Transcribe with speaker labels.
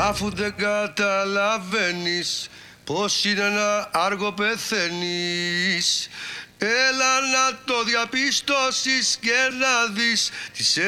Speaker 1: Αφού δεν καταλαβαίνεις πως είναι ένα άργο πεθαίνεις, έλα να το διαπιστώσεις και να δεις τι σε